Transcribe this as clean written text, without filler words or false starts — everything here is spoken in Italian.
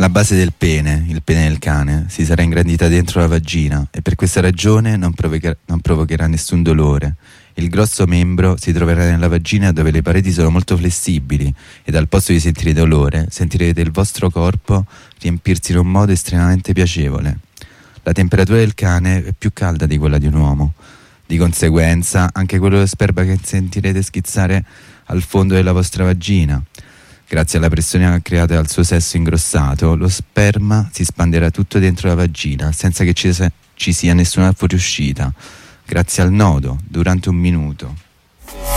la base del pene, il pene del cane, si sarà ingrandita dentro la vagina e per questa ragione non provocherà nessun dolore. Il grosso membro si troverà nella vagina dove le pareti sono molto flessibili ed al posto di sentire dolore sentirete il vostro corpo riempirsi in un modo estremamente piacevole. La temperatura del cane è più calda di quella di un uomo. Di conseguenza, anche quello sperma che sentirete schizzare al fondo della vostra vagina. Grazie alla pressione creata dal suo sesso ingrossato, lo sperma si espanderà tutto dentro la vagina senza che ci sia nessuna fuoriuscita. Grazie al nodo, durante un minuto.